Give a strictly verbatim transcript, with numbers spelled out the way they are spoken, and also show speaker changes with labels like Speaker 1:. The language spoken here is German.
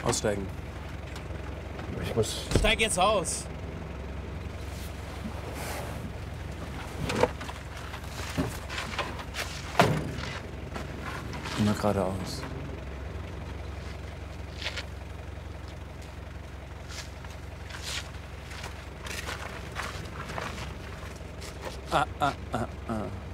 Speaker 1: Aussteigen.
Speaker 2: Ich muss...
Speaker 3: Steig jetzt aus!
Speaker 1: Immer geradeaus. Ah, ah, ah, ah.